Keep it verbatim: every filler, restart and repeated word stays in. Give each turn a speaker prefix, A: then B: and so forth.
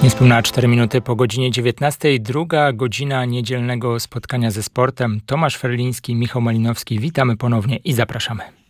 A: Niespełna cztery minuty po godzinie dziewiętnastej, druga godzina niedzielnego spotkania ze sportem. Tomasz Ferliński, Michał Malinowski, witamy ponownie i zapraszamy.